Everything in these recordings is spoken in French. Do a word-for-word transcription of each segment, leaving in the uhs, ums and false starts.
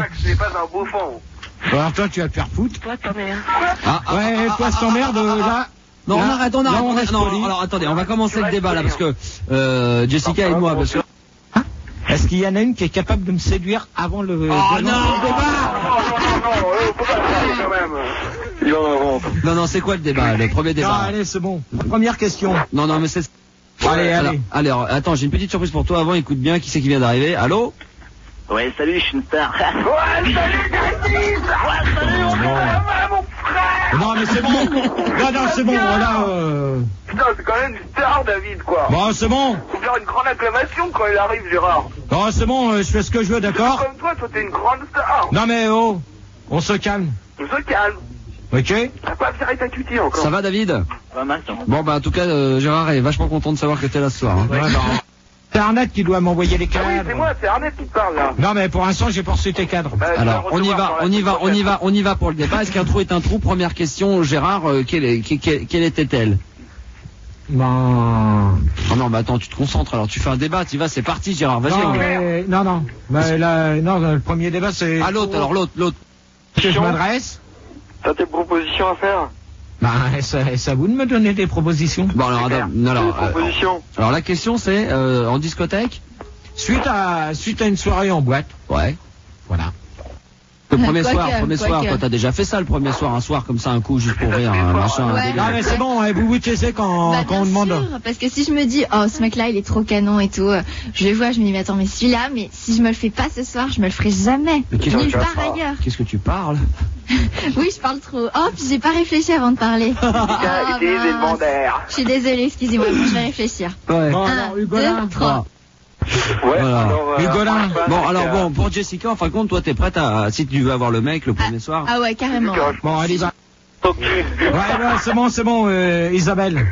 Max n'est pas un bouffon. Alors toi, tu vas te faire foutre. Toi, ta mère. Ah, ah, Ouais, ah, toi, ah, je t'emmerde, ah, ah, là. Non, on Là, arrête, on là, arrête. on on reste arrête. Non, poli. alors attendez, on va commencer Tu le restes débat là poli, parce que euh, Jessica et moi, parce que. Est-ce qu'il y en a une qui est capable de me séduire avant le... Oh de non, lancer le débat? Non, non, non, non, euh, faut pas le faire quand même. Il en invente. Non, non, c'est quoi le débat, le premier Non, débat? allez, c'est bon. Première question. Non, non, mais c'est. Allez, Alors, allez. allez, alors, attends, j'ai une petite surprise pour toi avant. Écoute bien, qui c'est qui vient d'arriver? Allô? Ouais, salut, je suis une star. Ouais, salut, David. Ouais, salut, on est là, mon frère. Non, mais c'est bon. Non, non, c'est bon, là... Euh... Putain, c'est quand même une star, David, quoi. Bon, c'est bon. Faut faire une grande acclamation quand il arrive, Gérard. Non, c'est bon, euh, je fais ce que je veux, d'accord? Comme toi, toi, t'es une grande star. Non, mais oh, on se calme. On se calme. Ok? T'as pas à faire ta cutie encore. Ça va, David? Pas mal, tiens. Bon, bah, en tout cas, euh, Gérard est vachement content de savoir que t'es là ce soir. Hein. Ouais, non. C'est Arnett qui doit m'envoyer les Ah oui, cadres. c'est moi, c'est Arnett qui te parle, là. Non, mais pour l'instant, j'ai pas reçu tes cadres. Bah, je vais Alors, on y recevoir va, dans la on y semaine va, on y prochaine. va, on y va pour le débat. Est-ce qu'un trou est un trou? Première question, Gérard, euh, quelle, est- quelle, quelle était-elle? Ben... Oh non, bah attends, tu te concentres, alors tu fais un débat, tu vas, c'est parti, Gérard, vas-y. Non, on- mais- non, non. Bah, là, non, le premier débat, c'est... Ah, l'autre, alors l'autre, l'autre. Que je m'adresse. T'as tes propositions à faire? Bah, c'est c'est à vous de me donner des propositions. Bon, alors, Super. attends, non, alors, Des euh, propositions. alors la question c'est, euh, en discothèque? Suite à, suite à une soirée en boîte. Ouais. Voilà. Le premier Quoi soir, que, premier quoi soir, que. toi t'as déjà fait ça le premier soir, un soir comme ça, un coup, juste pour rire, un machin, un Ouais. délire. Non, mais c'est bon, hein, vous vous taisez quand, Bah, quand bien on demande. sûr, parce que si je me dis, oh, ce mec-là, il est trop canon et tout, euh, je le vois, je me dis, mais attends, mais celui-là, mais si je me le fais pas ce soir, je me le ferai jamais. Mais qu'est-ce que Nulle tu part vas ailleurs. Qu'est-ce que tu parles? Oui, je parle trop. Oh, puis j'ai pas réfléchi avant de parler. Tiens, Oh, des mince. éléments d'air. Je suis désolée, excusez-moi, bon, je vais réfléchir. Ouais. Bon, Un, alors, deux, Hugolin. trois. Ouais, Voilà. alors, euh, Hugolin. enfin, Bon, c'est alors que- bon, pour Jessica, en fin de compte, toi t'es prête à, si tu veux avoir le mec le premier soir? Ah ouais, carrément. Bon, allez, va. Ok. Ouais, ouais, c'est bon, c'est bon, euh, Isabelle.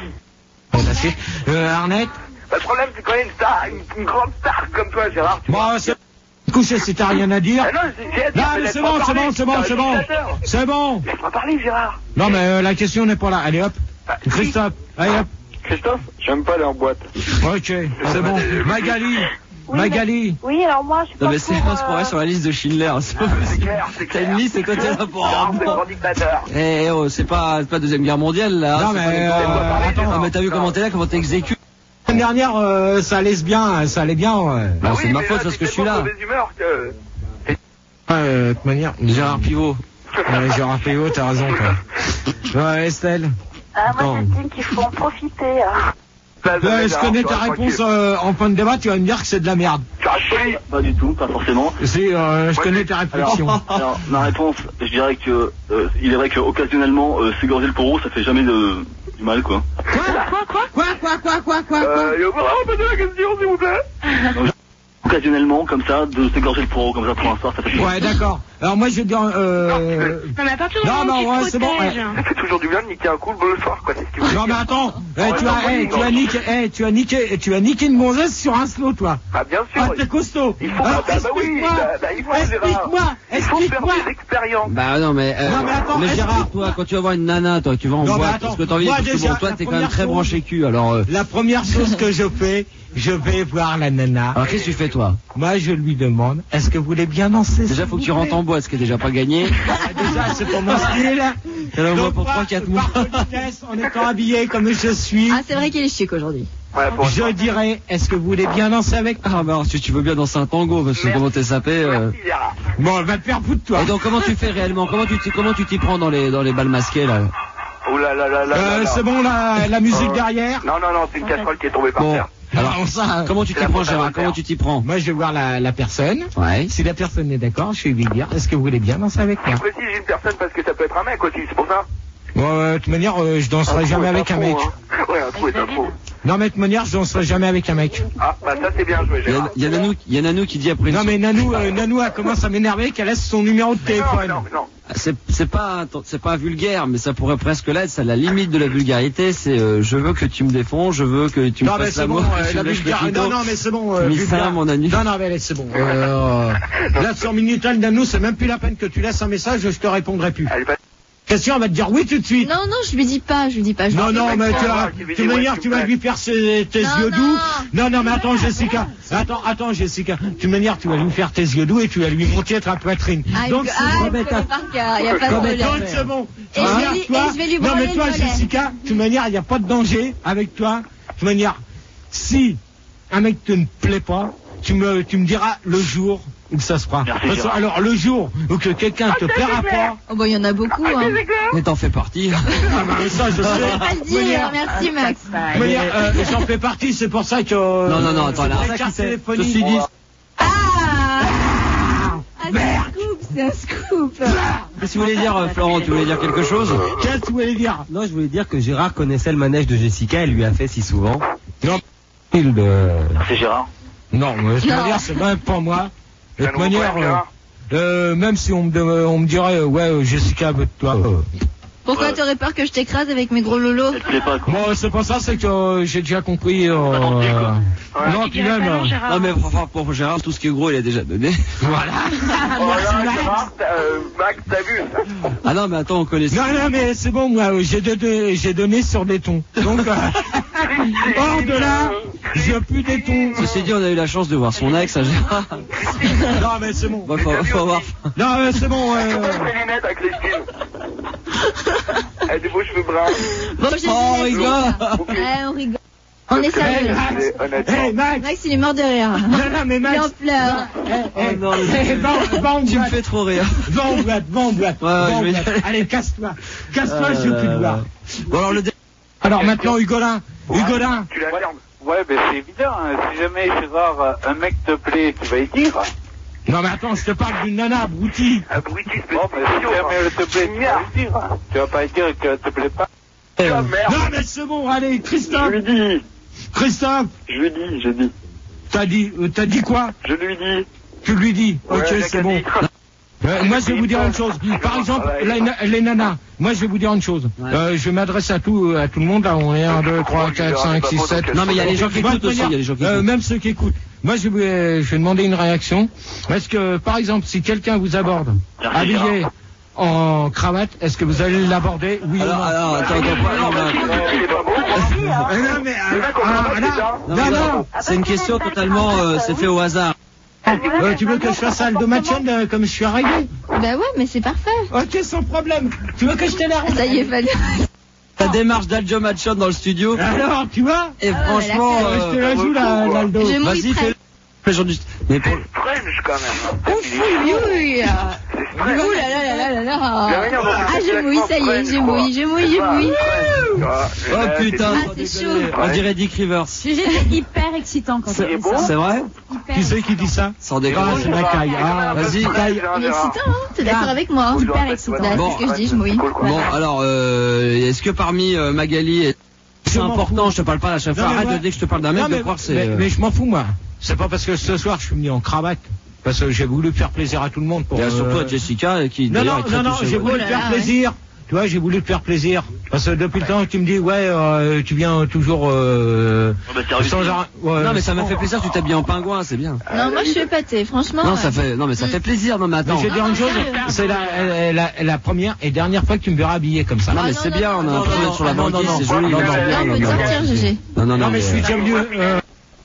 Bon, la suite. Euh, Arnett. Bah, le problème, c'est quand même une star, une, une grande star comme toi, Gérard. Tu Bon, vois. c'est... Couché, si t'as rien à dire. Ah non, j'ai j'ai dit, Non, mais mais laisse c'est pas bon, c'est parler, bon, c'est bon, t'es un c'est bon. dictateur. C'est bon. Laisse-moi parler, Gérard. Non, mais euh, la question n'est pas là. Allez, hop. Bah, Christophe. Allez, hop. Christophe, j'aime pas leur boîte. Ok, c'est bon. Magali. Oui, Magali. Oui, alors moi, je suis Non pas mais c'est pour, un pour euh, elle sur la liste de Schindler. C'est pas C'est possible. clair, c'est T'as clair. une liste et toi t'es là pour Gérard, un c'est un grand dictateur. Eh oh, c'est pas, c'est pas deuxième guerre mondiale là. Non, c'est mais, pas les- euh, attends. Ah, mais t'as vu comment t'es là, comment t'exécutes? L'année dernière, euh, ça allait bien, ça allait bien. Ouais. Bah, Ah c'est oui, de ma mais faute là, parce t'es que je suis tellement là. de mauvaise humeur que... Euh, de toute manière. Gérard Pivot. Ouais, Gérard Payot, t'as raison, quoi. Ouais, Estelle. Ah, moi, Attends. j'estime qu'il faut en profiter. hein. Ça, ça, Ouais, je Gérard, connais tu ta vois, réponse tranquille. euh, en fin de débat, tu vas me dire que c'est de la merde. Tu restes poli. Pas du tout, pas forcément. Si, euh, je Ouais, connais mais- tes réflexions. Alors, ma réponse, je dirais que euh, il est vrai qu'occasionnellement, euh, s'égorger le poro, ça fait jamais de, du mal, quoi. Quoi, quoi, quoi, quoi, quoi, quoi, quoi, quoi, Euh, il va falloir poser la question, s'il vous plaît. Occasionnellement, comme ça, de s'égorger le poro, comme ça, pour un soir, ça fait Ouais, d'accord. Alors moi, je vais dire... Euh... Non, mais à partir du Non, moment non, où tu ouais, te c'est bon, protèges. ouais. Ça fait toujours du bien de niquer un coup le soir, quoi. C'est ce qu'il veut Non, mais dire. attends. Eh, tu, Ouais, as, eh, non, tu, as non. niqué, eh, tu as niqué, tu as niqué une gonzesse sur un slow, toi. Ah, bien sûr. Ah, t'es costaud. Il faut, Alors, bah, bah oui, explique-moi. bah, bah, il faut, Gérard. Explique-moi. Il faut faire Explique-moi. des expériences. Bah non mais, euh, Non, mais attends, Gérard, explique-moi. toi, quand tu vas voir une nana, toi, tu vas en Non, mais boîte, attends, parce que t'as envie, moi, parce que déjà, bon, toi, la t'es quand même première très chose- branché cul, alors, euh, La première chose que je fais, je vais voir la nana. alors qu'est-ce que tu fais toi? Moi, je lui demande, est-ce que vous voulez bien danser? Déjà, s'il faut que vous tu rentres plaît en boîte, ce qui est déjà pas gagné. Ah, déjà, c'est pour mon style. Elle envoie Donc, pour par- trois quatre mois. par politesse, en étant habillé comme je suis, Ah, c'est vrai qu'il est chic aujourd'hui. Ouais, pour je dirais, est-ce que vous voulez bien danser avec moi? Ah bah alors, si tu veux bien danser un tango, parce que Merci. comment t'es sapé, euh... Merci, Gérard. Bon, va te faire foutre, toi. Et donc, comment tu fais réellement? Comment tu t'y, comment tu t'y prends dans les, dans les balles masquées, là? Oh là là là là Euh, là là. c'est bon, la, la musique Euh, derrière? Non, non, non, c'est une casserole qui est tombée par Bon. terre. Alors, Alors, ça, comment tu c'est t'y la prends, faute à Gérard? Voltaire. Comment tu t'y prends? moi, je vais voir la, la personne. Ouais. Si la personne est d'accord, je vais lui dire, est-ce que vous voulez bien danser avec moi? Je précise une personne parce que ça peut être un mec aussi, c'est pour ça. Bon, euh, de toute manière, euh, je danserai Un jamais trou est avec un faux, mec. hein. Ouais, un trou est un faux. Non, mais de toute manière, je danserai jamais avec un mec. Ah, bah ça c'est bien joué, Il y a, Gérard. il y a Nanou, il y a Nanou qui dit après une Non, mais Nanou, euh, Nanou, elle commence à m'énerver qu'elle laisse son numéro de Mais non, mais téléphone. non, mais non. C'est, c'est pas, c'est pas vulgaire, mais ça pourrait presque l'être. C'est la limite de la vulgarité. C'est, euh, je veux que tu me défonds, je veux que tu me Non, mais fasses c'est bon, l'amour, euh, que tu la me lèches le vulgarité. clito. Non, non, mais c'est bon. Euh, Mis vulgaire. ça, mon ami. Non, non, mais allez, c'est bon. Euh, là, sur Minitel, Nanou, c'est même plus la peine que tu laisses un message, je te répondrai plus. Elle est pas... Question, elle va te dire oui tout de suite. Non, non, je lui dis pas, je lui dis pas. Je Non, lui dis non, pas mais que- tu vas, tu lui tu dis, vas ouais, dire, tu tu vas me lui faire ses- tes Non, yeux non. doux. Non, non, mais attends, Jessica. Attends, attends, Jessica. Tu vas dire, tu vas lui faire tes yeux doux et tu vas lui monter ta poitrine. Ah, Donc, il- c'est ah, bon. il connaît par cœur, y a pas de Donc, problème. c'est bon. Tu Et vas je vais dire, lui- toi- et je vais lui non, branler mais toi, le collet. Jessica, tu vas dire, il n'y a pas de danger avec toi. Tu vas dire, si un mec te ne plaît pas, tu me, tu me diras le jour où ça se fera. Merci, Parce que, Gérard. alors, le jour où que quelqu'un te plaira pas, Oh, bah, il y en a beaucoup, hein. Mais t'en fais partie. ah, bah, ça, je Je vais sais. pas le dire, merci, Max. Je veux dire, euh, j'en fais partie, c'est pour ça que. euh, Non, non, non, attends, c'est là, pour ça les cartes qui fait- téléphoniques. ceci dit- Ah! Ah, c'est un scoop, c'est un scoop. Qu'est-ce que tu voulais dire, euh, Florent? Tu voulais dire quelque chose? Qu'est-ce que tu voulais dire? Non, je voulais dire que Gérard connaissait le manège de Jessica, elle lui a fait si souvent. Non. Il de... C'est Gérard. Non, mais je veux Non. dire, c'est même pas moi. De C'est un toute nouveau manière, problème, euh, Gérard. euh, même si on me, de- on me dirait, euh, ouais, euh, Jessica veut de toi. euh, Pourquoi Ouais. t'aurais peur que je t'écrase avec mes gros lolos? Elle te plaît pas, quoi. Bon, c'est pas ça, c'est que euh, j'ai déjà compris. Euh, Attendu, quoi. Ouais. non, puis même. euh, Non, mais franchement, pour Gérard, tout ce qui est gros, il a déjà donné. voilà. Oh là, Gérard, t'as- euh, Max, t'as vu ça? Ah non, mais attends, on connaît ça. Non, non, mais c'est bon, moi, euh, j'ai donné, j'ai donné sur des tons. Donc, euh, hors de là, j'ai plus des tons. Ceci dit, on a eu la chance de voir son ex, hein, Gérard. Non, mais c'est bon. Bon, faut, faut avoir. Non, mais c'est bon. Comment Euh... les lunettes avec Christine? Elle a des beaux cheveux bruns. Bon, j'ai Oh, dit, rigole. Ouais, on rigole. On est Hey, sérieux. Max, C'est honnêtement. hey, Max. Max, il est mort de rire. Non, non, mais Il Max. en pleure. Eh, eh, Oh non, eh, va, va en Tu me boîte. fais trop rire. Va en boîte, va en boîte. Ouais, va ouais, en je vais boîte. y aller. Allez, casse-toi. Casse-toi, je veux plus te voir. Bon, alors le dé- Alors maintenant, Hugolin. Hugolin. Tu la fermes. Ouais, ben c'est évident. hein. Si jamais Gérard, euh, un mec te plaît, tu vas y dire. Non, mais attends, je te parle d'une nana abrutie. Abruti, Bon, ben si jamais elle te plaît, tu vas y dire. hein. Tu vas pas y dire qu'elle te plaît pas. Ah, merde. Non, mais c'est bon, allez, Christophe. Je lui dis, Christophe, je lui dis, je dis. t'as dit, euh, t'as dit quoi? Je lui dis. Tu lui dis. Ouais, Ok, j'ai c'est qu'à bon. dire. Euh, moi, je vais vous dire une chose. Par exemple, les, na- les nanas. Moi, je vais vous dire une chose. Ouais. Euh, je m'adresse à tout, à tout le monde. Là, on est un, deux, trois, quatre, cinq, six, sept. Non, mais il y a les gens qui Moi, de écoutent aussi, il y a les gens qui euh, écoutent. même ceux qui écoutent. Moi, je vais, je vais demander une réaction. Est-ce que, par exemple, si quelqu'un vous aborde, Merci, habillé Gérard. en cravate, est-ce que vous allez l'aborder? Oui Alors, ou non? alors, attends, attends, pas- non, mais- Il est pas beau. Euh, non, mais, euh, ah, là, Non, non, mais non. non, c'est une question totalement, euh, c'est fait au hasard. Euh, tu veux que je fasse Aldo Machon euh, comme je suis arrivé? Bah ouais, mais c'est parfait. Ok, sans problème. Tu veux que je te la Ça y est, fallu. La démarche d'Aljo Machon dans le studio. Alors, tu vois? Et Ah, franchement, elle a Euh, fait- je te la joue, là, Naldo. Je mouille vas-y, presque. fais le jour du. Mais pour. French quand même. Oui, oui. C'est Ouh French. là là là là là Je vais venir dans là. ce Ah, je mouille, ça y est, je mouille, je mouille, je mouille. Oh putain, Ah, sans c'est déconner. chaud. On dirait Dick Rivers. C'était hyper excitant quand C'est il fait beau. ça. C'est vrai? Hyper Qui c'est qui dit ça? Sans Ah, déconner. c'est la caille. Ah, Vas-y. caille. Il est excitant, hein? T'es d'accord avec moi? Hyper excitant. Bah, Bon, c'est ce que je dis, je mouille. Bon, alors, euh, est-ce que parmi euh, Magali, et- c'est Je m'en important, fous. je te parle pas à la chef, Non, mais arrête moi- de dire que je te parle d'un mec, Non, de mais, croire que c'est. mais, euh, mais je m'en fous, moi. C'est pas parce que ce soir je suis venu en cravate. Parce que j'ai voulu faire plaisir à tout le monde pour. Il y a euh, surtout à Jessica qui Non, d'ailleurs non, est très non, non, touchée, j'ai ouais. voulu Oh te là faire là, ouais. plaisir. Tu vois, j'ai voulu te faire plaisir. Parce que depuis le temps, tu me dis, ouais, euh, tu viens toujours. Euh, Ah bah, c'est réussi. sans arrêt- ouais, Non mais ça m'a sans- fait plaisir, tu t'habilles en pingouin, c'est bien. Non, moi je suis épatée, franchement. Non ouais. ça fait, non mais ça Mm. fait plaisir, non mais Mais attends. je vais te dire une chose, c'est la, euh, la, la première et dernière fois que tu me verras habillé comme ça. Non mais Ah, c'est non, bien, non, on a non, un peu non, mettre sur la non, non, banquise, non, c'est non, joli. non, Non, non, Là, on non, peut te non, sortir, non. Gégé. Non non Non, non mais je suis mais. déjà venu. euh,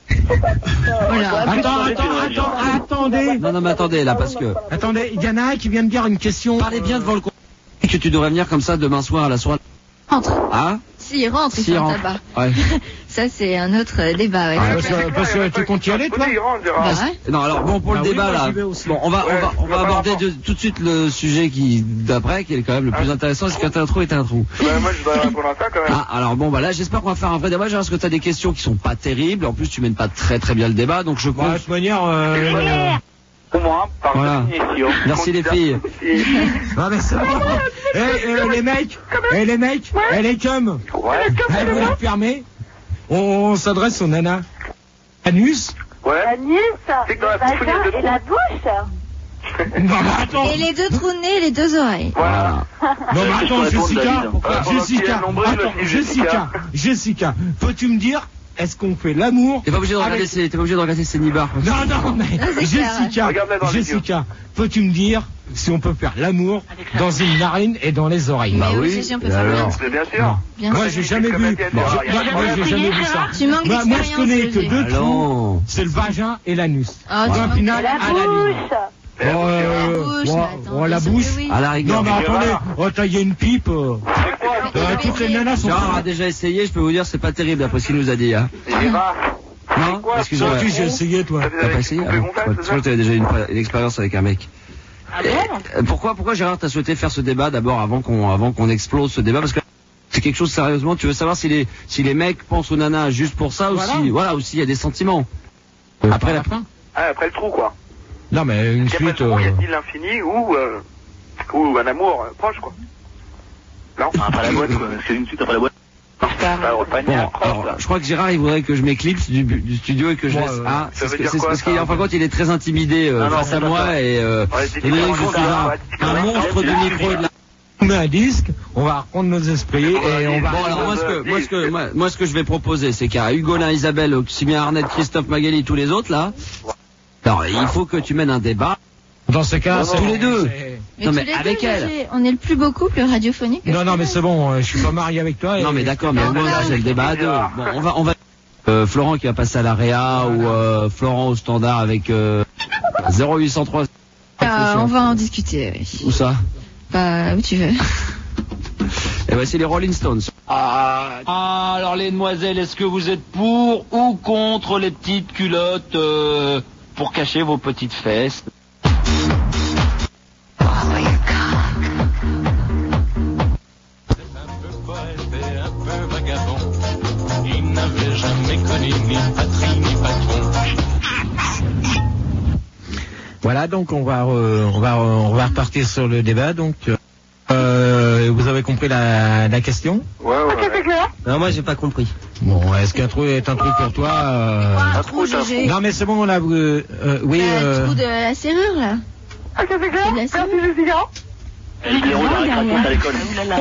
Voilà. Attends, attends, attends, attendez. Non non mais attendez là parce que. Attendez, il y en a un qui vient me dire une question. Parlez bien devant le con. Que tu devrais venir comme ça demain soir à la soirée. Rentre. Ah? S'il rentre, il Si fait un rentre. tabac. Ouais. Ça, c'est un autre euh, débat, ouais. Ah, parce, que, parce que tu comptes y aller, toi? Bah ouais. Non alors bon pour le Ah oui, débat moi, là. j'y vais aussi. Bon on va on Ouais, va on je va vois aborder pas de- tout de suite le sujet qui d'après qui est quand même le plus intéressant. C'est quand t'as un trou et t'as un trou. Ouais, moi je dois répondre à ça quand même. Ah, alors bon, bah là, j'espère qu'on va faire un vrai débat, parce que t'as des questions qui sont pas terribles. En plus, tu mènes pas très très bien le débat, donc je Bah, de compte. toute manière, euh, Pour moi, par Voilà. définition. Merci les filles. ah, mais ça va. Eh, euh, les mecs, eh, les mecs, eh, les cums, Ouais. eh, vous la fermez. On, on s'adresse aux nanas. Anus. Ouais. Agnès, C'est que dans la le bouche, il y a vagin deux et la bouche. Non, mais attends. Et les deux trous de nez et les deux oreilles. Voilà. Non, mais attends, Je te réponds, Jessica. David. Voilà, pendant qu'il y a Jessica, un nombril, attends, je dis Jessica, Jessica, peux-tu me dire, est-ce qu'on fait l'amour? T'es pas obligé de regarder avec- ces, t'es pas obligé de regarder ces nibards. Non, non, mais c'est clair. Jessica, Regarde-la dans les Jessica, peux-tu me dire, si on peut faire l'amour dans une narine et dans les oreilles. Mais oui, Gégé, on peut faire alors. l'amour. Bien sûr. Bien Moi, sûr. j'ai jamais vu. Moi, moi, j'ai jamais vu ça. Tu manques Moi, moi, je connais que d'expérience, deux Gégé. trous. Allons. C'est le vagin et l'anus. Ah, tu Point manques final de la à la ligne. Bouche. Oh, euh, La bouche, oh, mais attends, oh, la bien sûr bouche. que oui. À la rigueur. Non, mais attendez. Oh, t'as y a une pipe. euh. Euh, toutes les nanas sont. Gérard a déjà essayé, je peux vous dire, c'est pas terrible d'après ce qu'il nous a dit. Hein. Gérard. Non, quoi, excusez-moi. Toi, tu j'ai essayé, toi. T'as pas essayé? Ah bon, ouais, parce que t'avais déjà une, une expérience avec un mec. Ah bon? Euh, Pourquoi, pourquoi Gérard t'as souhaité faire ce débat d'abord avant qu'on, avant qu'on explose ce débat? Parce que c'est quelque chose sérieusement. Tu veux savoir si les, si les mecs pensent aux nanas juste pour ça Voilà. ou si, voilà, ou s'il y a des sentiments. Après la fin. Ah, après le trou, quoi. Non, mais une Et après le suite. trou, y euh, a-t-il l'infini ou, euh, ou un amour euh, proche, quoi? Non? Après la boîte, quoi. C'est une suite après la boîte. Bah, au panier, Bon, un croche, alors, là. je crois que Gérard, il voudrait que je m'éclicse du, du studio et que je Bon, laisse. euh, ah, ça c'est veut ce que- dire c'est quoi, parce qu'il, ça en fin de compte, il est très intimidé euh, Non, non, face c'est à pas moi ça. et euh, Ouais, c'est étant donné que je différent, suis un, ouais, c'est un différent. monstre du micro et de la. On met un disque, on va reprendre nos esprits et on va. Bon, alors moi ce que, moi ce que, moi, moi, ce que je vais proposer, c'est qu'à Hugolin, Isabelle, Simien Arnett, Christophe Magali, tous les autres là. Alors, il faut que tu mènes un débat. Dans ce cas, c'est tous les deux. c'est- Mais Non, tous mais les avec deux, elle. Gégé, on est le plus beau couple radiophonique. Non, non, mais c'est bon, euh, je suis pas marié avec toi. Et... Non mais d'accord, mais au moins Ah, là, c'est le débat à deux. Bon, on va, on va. Euh, Florent qui va passer à la Réa ou euh, Florent au standard avec euh, zéro huit cent trois. Ah, on va en discuter, oui. Où ça? Bah, où tu veux. Et voici les Rolling Stones. Ah, alors les demoiselles, est-ce que vous êtes pour ou contre les petites culottes euh, pour cacher vos petites fesses? Voilà, donc on va, euh, on va, on va repartir sur le débat. Donc, euh, vous avez compris la, la question? Ouais, ouais, ouais. Non, moi j'ai pas compris. Bon, est-ce qu'un trou est un trou pour toi euh... Un trou, c'est un Gégé. Non, mais c'est bon, là, vous, euh, oui. Bah, euh, le trou de la serrure, là. Ok, c'est clair? C'est de la serrure. Les héros de la raconte à l'école.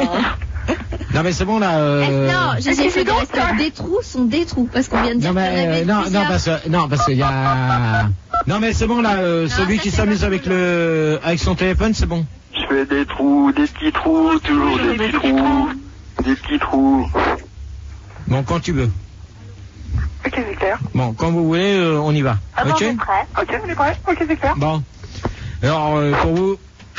Non, mais c'est bon, là. Euh... Eh, non, Gégé, il faut dire que des trous sont des trous, parce qu'on vient de dire Non, qu'il y en mais, avait euh, non, non, plusieurs. parce que, non, parce qu'il y a. Non, mais c'est bon, là, euh, Non, celui ça, qui c'est s'amuse pas avec possible. le, avec son téléphone, c'est bon. Je fais des trous, des petits trous, toujours des petits trous, des petits trous. Bon, quand tu veux. Ok, c'est clair. Bon, quand vous voulez, euh, on y va. Ah bon, Ok? on est prêt. Ok, on est prêt. Ok, c'est clair. Bon. Alors, euh, pour vous,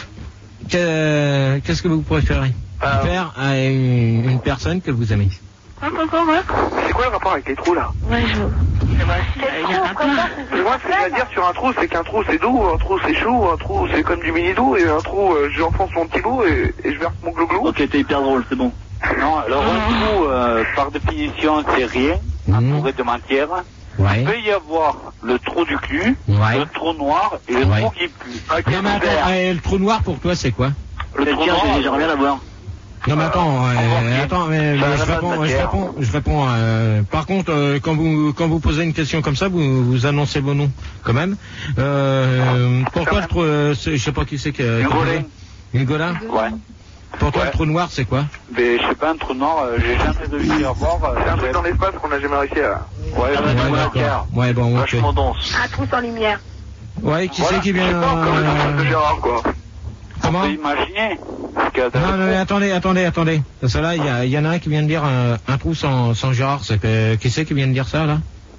que- qu'est-ce que vous préférez Euh, faire à une, une personne que vous aimez? Encore, ouais. C'est quoi le rapport avec les trous, là? Ouais, je veux. Il y en a plein. Mais moi, ce que j'ai à dire sur un trou, c'est qu'un trou c'est doux, un trou c'est chaud, un trou c'est comme du mini doux, et un trou, euh, j'enfonce mon petit bout et, et je verse mon glou-glou. Ok, t'es hyper drôle, c'est bon. Non, alors un trou, euh, par définition, c'est rien, Mhm. entouré de matière. Ouais. Il peut y avoir le trou du cul, Ouais. le trou noir et le Ouais. trou qui pue. Ok, Non, mais attends, super. euh, le trou noir pour toi, c'est quoi? Le Le trou tien, noir, j'ai- j'aimerais bien l'avoir. Non, mais attends, euh, remarquez. attends, mais, mais Ça je va réponds, pas de je matière. réponds, je réponds. euh, par contre, euh, quand vous quand vous posez une question comme ça, vous vous annoncez vos noms, quand même. Euh, pourquoi le trou, euh, c'est- je sais pas qui c'est qui. qui- Hugolin. Hugolin. Ouais. Pour toi, Ouais. le trou noir, c'est quoi? Mais je sais pas, un trou noir, euh, j'ai jamais réussi à voir. euh, C'est un truc dans l'espace qu'on a jamais réussi à... Ouais, Ah, j'ai bah, jamais d'accord. réussi à- Ouais, bon, ok. Vachement dense. Un trou sans lumière. Ouais, qui Voilà. c'est qui vient? Je sais pas, comme le truc de euh, Gérard, quoi. Comment? On peut imaginer. Parce que- Non, non, mais attendez, attendez, attendez. Parce que là, il y, a- il y en a un qui vient de dire un, un trou sans, sans Gérard. C'est que, qui c'est qui vient de dire ça, là?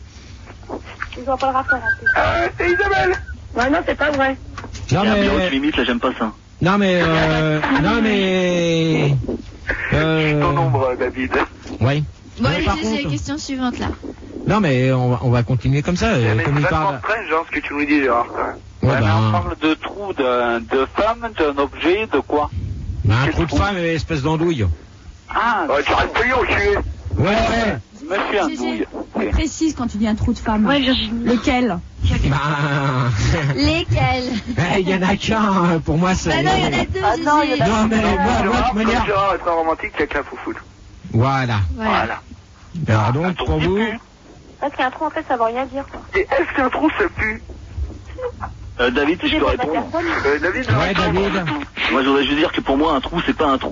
Ils ont pas le rapport. Euh, c'est Isabelle! Ouais, non, c'est pas vrai. Non, Il y a un numéro mais, qui limite, là, j'aime pas ça. non, mais, euh, non, mais, euh, Ton ombre, David. oui. Bon, Mais par Gégé, c'est la contre- question suivante, là. Non, mais on va, on va continuer comme ça. euh, Mais comme c'est il vachement parle. strange, genre, ce que tu nous dis, Gérard, quand même. Ouais, Ouais, mais on ben, parle de trou d'un- de femme, d'un objet, de quoi? ben, un trou de femme, et espèce d'andouille. Ah, Ouais, tu restes payé au cul. Ouais, ouais. monsieur Andouille. Gégé, précise quand tu dis un trou de femme. Ouais, Virginie. Lequel? Ben, Lesquels? eh, il y en a qu'un. Pour moi, c'est. Bah non, il y en a deux, Ah non, il y en a- Gégé. Non, mais moi, moi, de Gérard, toute comme manière. Gérard est très romantique, il y a qu'un foufoule. Voilà. Voilà. Alors donc, pour vous. Parce qu'un trou, en fait, ça veut rien dire, quoi. Et est-ce qu'un trou, ça pue? Euh, David, si je peux Dépend de la répondre. personne. Euh, David? Ouais, David. Moi, je voudrais juste dire que pour moi, un trou, c'est pas un trou.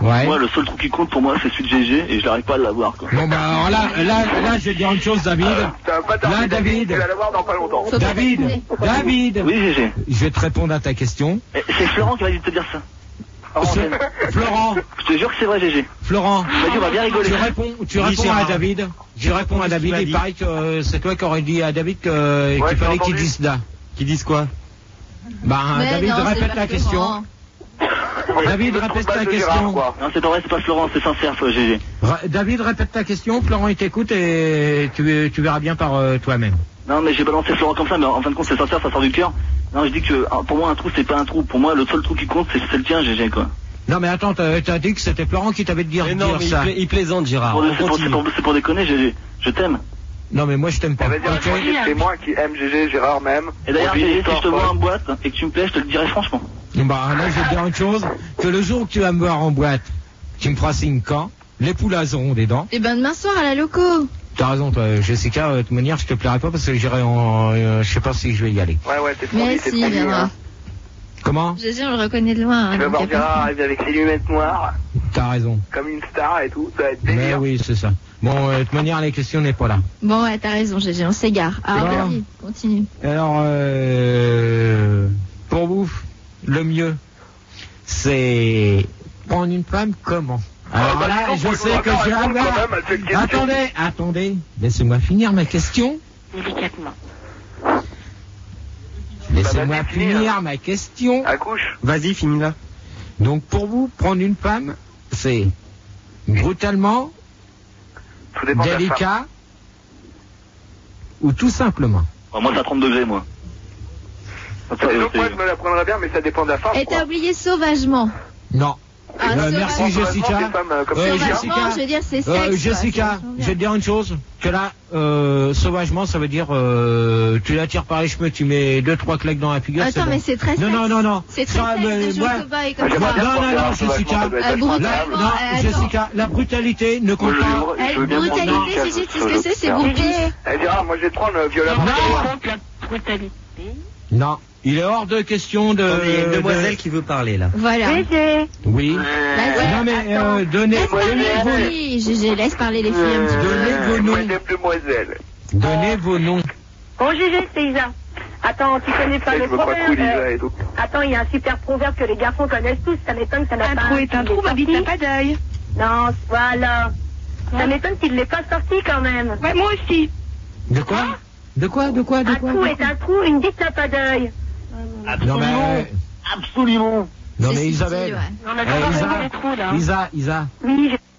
Ouais. Moi, le seul trou qui compte pour moi, c'est celui de G G et je n'arrive pas à l'avoir, quoi. Bon, bah, alors là, là, là, je vais te dire une chose, David. Ça va pas tarder, Là, David. Tu vas l'avoir dans pas longtemps. Faut pas David, s'étonner. David. Oui, G G. Je vais te répondre à ta question. Eh, C'est Florent qui va te dire ça. Oh, C'est- Florent, je te jure que c'est vrai, G G. Florent. Il m'a dit, on va bien rigoler. Tu réponds, tu Oui, réponds Gérard. à David. Tu réponds à David. Il paraît que euh, c'est toi qui aurais dit à David que- Ouais, qu'il j'ai fallait qu'il entendu. dise ça. Qui disent quoi? Bah, Mais David, non, c'est répète pas la question. Florent. David, répète ta question. Non, c'est pas vrai, c'est pas Florent, c'est sincère, toi, G G. Ra- David, répète ta question. Florent, il t'écoute et tu, tu verras bien par euh, toi-même. Non, mais j'ai balancé Florent comme ça, mais en fin de compte, c'est sincère, ça sort du cœur. Non, je dis que ah, pour moi, un trou, c'est pas un trou. Pour moi, le seul trou qui compte, c'est c'est le tien, G G, quoi. Non, mais attends, t'as t'as dit que c'était Florent qui t'avait dit dire, Mais non, dire mais il, ça. pla- il plaisante, Gérard. Pour- On C'est pour, c'est continue. pour, c'est pour déconner, G G. Je t'aime. Non, mais moi, je t'aime pas. Ça veut dire Ok. que c'est moi qui aime G G, Gérard même. Et d'ailleurs, On vit G G, si l'histoire je te vois folle. en boîte et que tu me plais, je te le dirai franchement. Bah, là, je vais te dire une chose. Que le jour où tu vas me voir en boîte, tu me feras signe quand les poules auront des dents. Et ben demain soir à la loco. T'as raison, toi, Jessica. euh, De toute manière, je te plairai pas parce que j'irai en. euh, je sais pas si je vais y aller. Ouais, ouais, c'est Mais promis, c'est si, il promis. viendra. Hein. Comment? Jésus, on le reconnaît de loin. hein, Tu vas donc voir y a pas Gérard de- arriver avec ses lunettes noires, T'as raison. comme une star et tout, ça va être Mais délire. oui, c'est ça. Bon, euh, de toute manière, les questions n'est pas là. Bon, ouais, t'as raison, Gégé, on s'égare. Alors, Voilà. vas-y, continue. Alors, euh, pour vous, le mieux, c'est prendre une femme comment? Alors bah, là, dis donc, je faut sais nous que faire j'ai répondre un quand même à cette question. Attendez, attendez, laissez-moi finir ma question. Délicatement. Laissez-moi vas-y, finis, finir ma question. Accouche. Vas-y, finis-la. Donc, pour vous, prendre une femme, c'est brutalement, Tout dépend de la femme. délicat, ou tout simplement. Bon, moi, c'est à trente degrés, moi. Ça, Donc c'est- moi je me la prendrais bien, mais ça dépend de la femme. Et quoi. t'as oublié sauvagement. Non. Ah, Euh, sauvagement. merci, Franchement, Jessica. des femmes, euh, comme Euh, Jessica. Sauvagement, je veux dire, c'est sexe. Euh, quoi, Jessica, c'est vachement je bien. vais te dire une chose, que là, euh, sauvagement, ça veut dire, euh, tu la tires par les cheveux, tu mets deux, trois claques dans la figure, Attends, c'est mais bon. c'est très Non, sexe. non, non, non. C'est très Ça, sexe mais de jouer moi- au cobaye Ah, comme j'aimerais ça. bien Non, voir non, Gérard non, sauvagement, Jessica. ça doit être Euh, vachement brutalement, agréable. Non, euh, attends. Jessica, la brutalité ne Moi, compte je, pas. je, je veux Eh, bien prendre brutalité, un Gégé, tu sais sur ce que le c'est, c'est faire. bon pif. Eh Gérard, moi je vais te prendre euh, violemment. Non. chez moi. Contre la brutalité. Non, il est hors de question de... Attendez, il y a une de- demoiselle qui veut parler, là. Voilà. Gégé. Oui. Vas-y. Non, mais euh, donnez, Laisse parler donnez, les vos, filles, Gégé, laisse parler les filles un petit peu. donnez vos noms. Madame demoiselle. Donnez vos noms. Bon, Gégé, c'est Isa. Attends, tu connais pas Eh, le je me crois proverbe cool, Isa euh, et tout. Attends, il y a un super proverbe que les garçons connaissent tous. Ça m'étonne que ça n'a Un pas... trou est un trou, ma bite n'a pas d'œil. Non, voilà. Ça m'étonne qu'il ne l'ait pas sorti quand même. Ouais, moi aussi. De quoi? De quoi? De quoi? De Un quoi? trou est un trou, une bite n'a pas d'œil. Non, mais... Absolument. Non, C'est mais subtil, Isabelle. ouais. On a Eh, pas Isa, les trous, là. Isa, Isa, Oui, j'ai-